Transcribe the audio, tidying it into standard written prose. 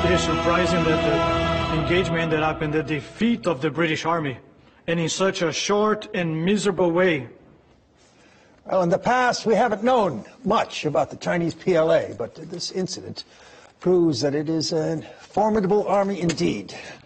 It is surprising that the engagement ended up in the defeat of the British Army, and in such a short and miserable way. Well, in the past, we haven't known much about the Chinese PLA, but this incident proves that it is a formidable army indeed.